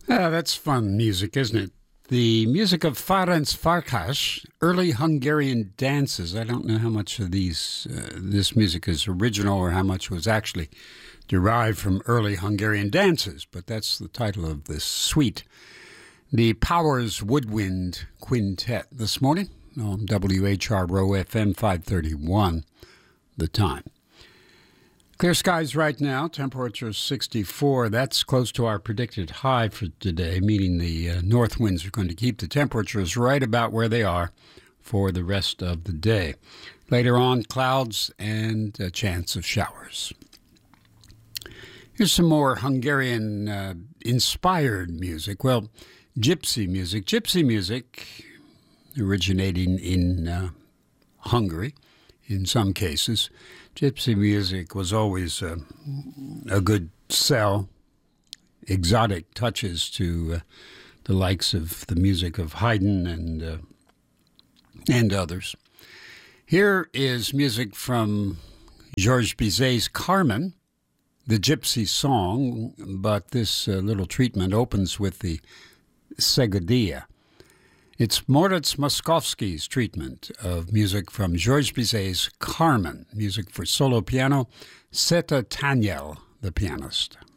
That's fun music, isn't it? The music of Ferenc Farkas, early Hungarian dances. I don't know how much of this music is original or how much was actually derived from early Hungarian dances, but that's the title of this suite. The Powers Woodwind Quintet this morning on WHRO FM 531, The Time. Clear skies right now, temperature 64. That's close to our predicted high for today, meaning the north winds are going to keep the temperatures right about where they are for the rest of the day. Later on, clouds and a chance of showers. Here's some more Hungarian inspired music. Well, gypsy music. Gypsy music originating in Hungary in some cases. Gypsy music was always a good sell, exotic touches to the likes of the music of Haydn and others. Here is music from Georges Bizet's Carmen, the gypsy song, but this little treatment opens with the Seguidilla. It's Moritz Moszkowski's treatment of music from Georges Bizet's Carmen, music for solo piano, Zeta Tanyel, the pianist.